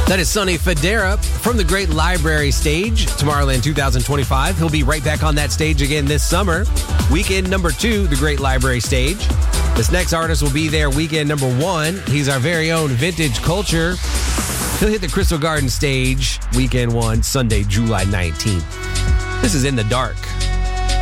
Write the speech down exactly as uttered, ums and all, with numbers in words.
That is Sonny Fodera from the Great Library Stage, Tomorrowland two thousand twenty-five. He'll be right back on that stage again this summer. Weekend number two, the Great Library Stage. This next artist will be there weekend number one. He's our very own Vintage Culture. He'll hit the Crystal Garden Stage weekend one, Sunday, July nineteenth. This is In the Dark.